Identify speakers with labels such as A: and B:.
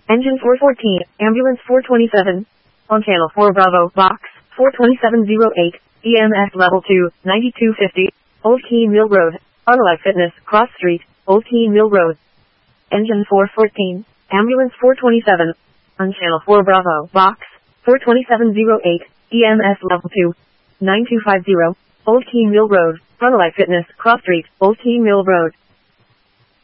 A: Engine 414, Ambulance 427. On Channel 4 Bravo, Box 42708, EMS Level 2, 9250, Old Keene Mill Road, Armalite Fitness, Cross Street, Old Keene Mill Road. Engine 414, Ambulance 427. On Channel 4 Bravo, Box 42708, EMS Level 2, 9250, Old Keene Mill Road, Armalite Fitness, Cross Street, Old Keene Mill Road.